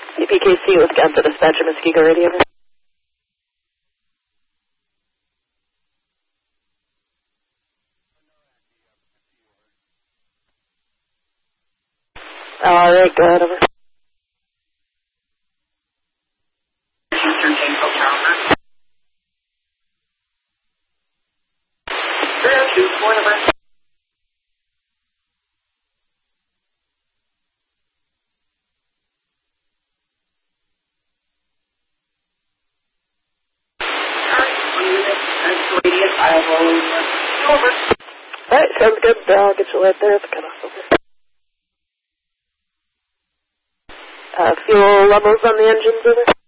CPKC, Wisconsin Dispatcher, Muskego Radio. Alright, go ahead, over. Alright, sounds good. I'll get you right there at the cutoff, over. Fuel levels on the engines, over.